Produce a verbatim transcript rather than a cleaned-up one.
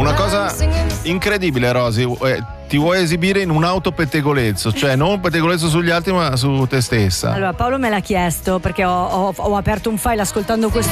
una cosa incredibile, Rosy. Eh, ti vuoi esibire in un autopettegolezzo, cioè non un pettegolezzo sugli altri ma su te stessa. Allora, Paolo me l'ha chiesto perché ho, ho, ho aperto un file ascoltando questo